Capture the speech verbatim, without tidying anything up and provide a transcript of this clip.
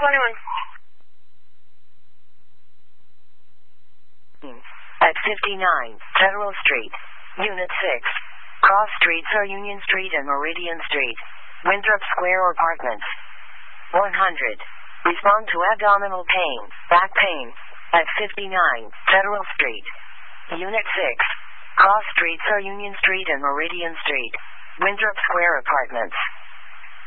twenty-one. At fifty-nine, Federal Street, Unit six. Cross streets are Union Street and Meridian Street. Winthrop Square Apartments. one hundred. Respond to abdominal pain, back pain. At fifty-nine, Federal Street, Unit six. Cross streets are Union Street and Meridian Street. Winthrop Square Apartments.